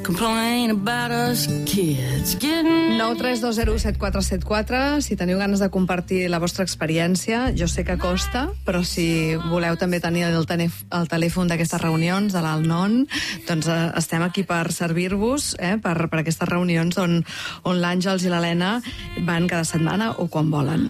complain about us kids getting... 932017474, si teniu ganes de compartir la vostra experiència, jo sé que costa, però si voleu també tenir el telèfon d'aquestes reunions, de l'Alnon, doncs estem aquí per servir-vos, per aquestes reunions on l'Àngels i l'Helena van cada setmana o quan volen.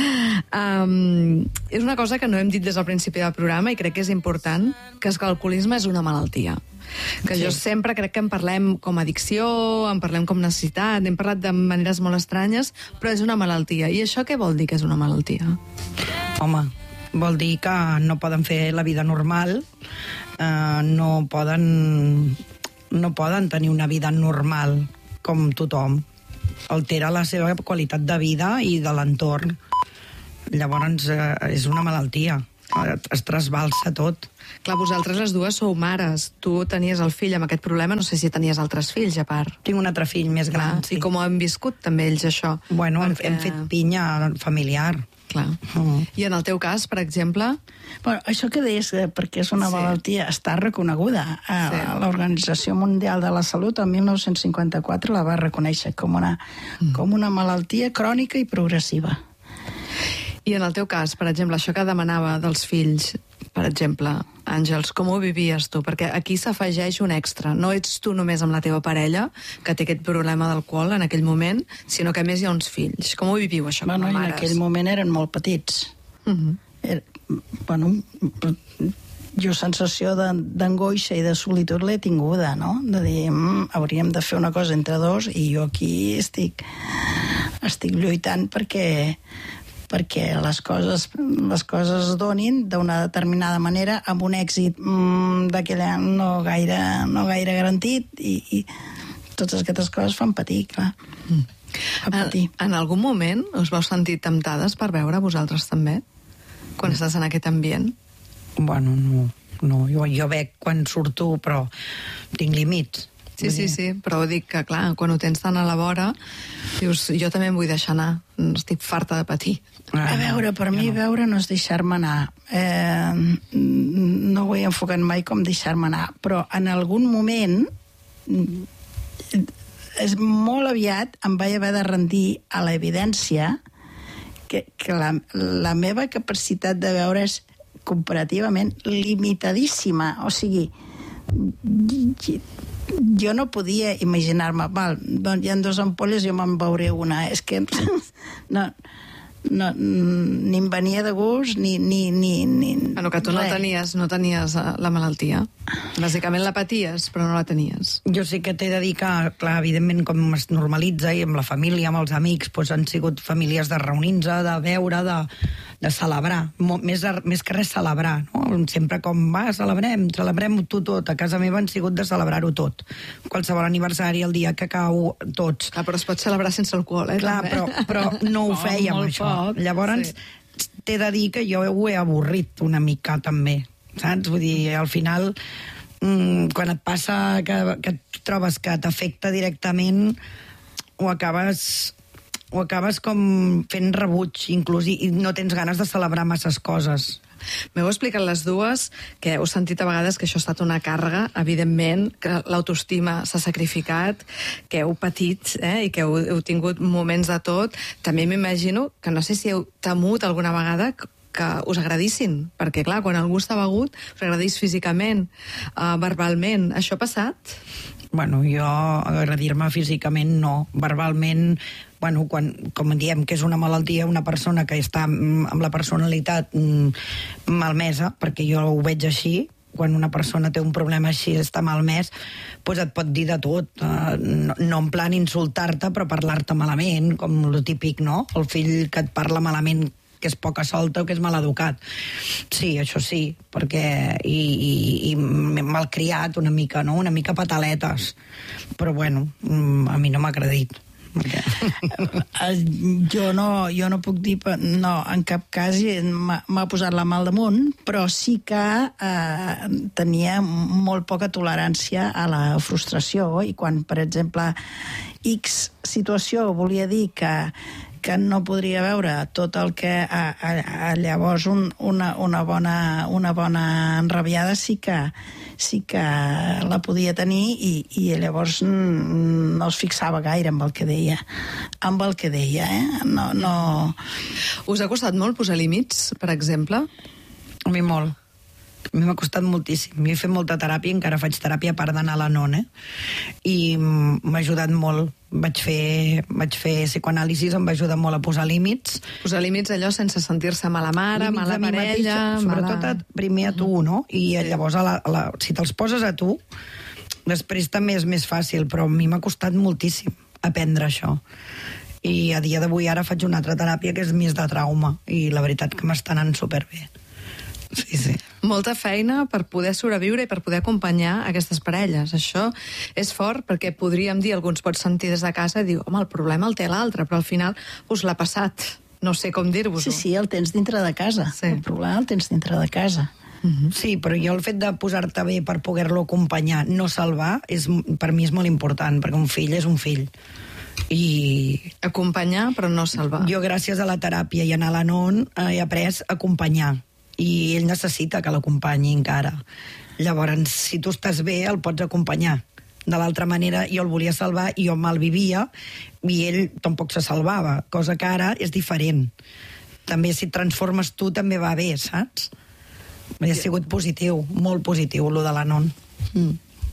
És una cosa que no hem dit des del principi del programa i crec que és important, que el alcoholisme és una malaltia. Que jo sempre crec que en parlem com a addicció, en parlem com necessitat, hem parlat de maneres molt estranyes, però és una malaltia. I això què vol dir que és una malaltia? Home, vol dir que no poden fer la vida normal, no poden tenir una vida normal com tothom. Altera la seva qualitat de vida i de l'entorn. Llavors és una malaltia, es trasbalsa tot. Clar, vosaltres les dues sou mares. Tu tenies el fill amb aquest problema, no sé si tenies altres fills a part. Tinc un altre fill més gran, sí. I com ho han viscut també ells, això? Bueno, hem fet pinya familiar. Clar. I en el teu cas, per exemple? Bueno, això que deies, perquè és una malaltia, està reconeguda. L'Organització Mundial de la Salut, el 1954, la va reconèixer com una malaltia crònica i progressiva. I en el teu cas, per exemple, això que demanava dels fills, per exemple, Àngels, com ho vivies tu? Perquè aquí s'afegeix un extra. No ets tu només amb la teva parella, que té aquest problema d'alcohol en aquell moment, sinó que a més hi ha uns fills. Com ho viviu, això, com a mares? En aquell moment eren molt petits. Jo sensació d'angoixa i de solitud l'he tinguda, no? De dir, hauríem de fer una cosa entre dos i jo aquí estic lluitant perquè les coses es donin d'una determinada manera amb un èxit d'aquella no gaire garantit i totes aquestes coses fan patir, clar. En algun moment us vau sentir temptades per veure vosaltres també? Quan estàs en aquest ambient? Bueno, no. Jo bec quan surto, però tinc límits. Sí, però dic que, clar, quan ho tens tan a la vora, dius, jo també em vull deixar anar, estic farta de patir. A veure, per mi veure no és deixar-me anar. No ho he enfocat mai com deixar-me anar, però en algun moment, és molt aviat, em vaig haver de rendir a l'evidència que la meva capacitat de veure és comparativament limitadíssima. O sigui, jo no podia imaginar-me, doncs hi ha 2 ampolles, jo me'n veuré una. És que ni em venia de gust, ni... Bueno, que tu no tenies la malaltia. Bàsicament la paties, però no la tenies. Jo sí que t'he de dir que, clar, evidentment, com es normalitza, i amb la família, amb els amics, doncs han sigut famílies de reunir-nos, de veure, de celebrar. Més que res celebrar, no? Sempre com, celebrem-ho tot. A casa meva han sigut de celebrar-ho tot. Qualsevol aniversari, el dia que cau, tots. Clar, però es pot celebrar sense alcohol, Clar, però no ho fèiem, això. Llavors, t'he de dir que jo ho he avorrit una mica, també. Saps? Vull dir, al final, quan et passa que trobes que t'afecta directament, ho acabes com fent rebuig, inclús, i no tens ganes de celebrar masses coses. M'heu explicat les dues, que heu sentit a vegades que això ha estat una càrrega, evidentment, que l'autoestima s'ha sacrificat, que heu patit, i que heu tingut moments de tot. També m'imagino que no sé si heu temut alguna vegada que us agradissin, perquè, clar, quan algú està begut, us agradís físicament, verbalment. Això ha passat? Bueno, jo agradir-me físicament no. Verbalment, bueno, com diem que és una malaltia, una persona que està amb la personalitat malmesa, perquè jo ho veig així, quan una persona té un problema així, està malmès, doncs et pot dir de tot. No en plan insultar-te, però parlar-te malament, com lo típic, no? El fill que et parla malament, que és poca solta o que és maleducat. Sí, això sí, perquè... I malcriat una mica, no? Una mica pataletes. Però, bueno, a mi no m'ha agradit. Jo no puc dir... No, en cap cas m'ha posat la mà al damunt, però sí que tenia molt poca tolerància a la frustració, i quan, per exemple, X situació volia dir que que no podria veure tot el que llavors una bona enrabiada sí que la podia tenir i llavors no es fixava gaire amb el que deia. No. Us ha costat molt posar límits, per exemple? A mi molt. A mi m'ha costat moltíssim. Jo he fet molta teràpia, encara faig teràpia a part d'anar a la NON, i m'ha ajudat molt. Vaig fer psicoanàlisi, em va ajudar molt a posar límits. Posar límits allò sense sentir-se mala mare, límits mala parella... Sobretot primer a tu, no? I llavors, si te'ls poses a tu, després també és més fàcil, però a mi m'ha costat moltíssim aprendre això. I a dia d'avui ara faig una altra teràpia que és més de trauma, i la veritat que m'està anant superbé. Sí. Molta feina per poder sobreviure i per poder acompanyar aquestes parelles. Això és fort perquè podríem dir, algú ens pot sentir des de casa i dir, home, el problema el té l'altre, però al final us l'ha passat. No sé com dir-vos-ho. Sí, el tens dintre de casa. Sí. El problema el tens dintre de casa. Sí, però jo el fet de posar-te bé per poder-lo acompanyar, no salvar, per mi és molt important, perquè un fill és un fill. I acompanyar, però no salvar. Jo, gràcies a la teràpia i anar a la NON, he après a acompanyar. I ell necessita que l'acompanyi encara. Llavors, si tu estàs bé, el pots acompanyar. De l'altra manera, jo el volia salvar i jo me'l vivia i ell tampoc se salvava, cosa que ara és diferent. També si et transformes tu també va bé, saps? Ha sigut positiu, molt positiu, lo de la NON.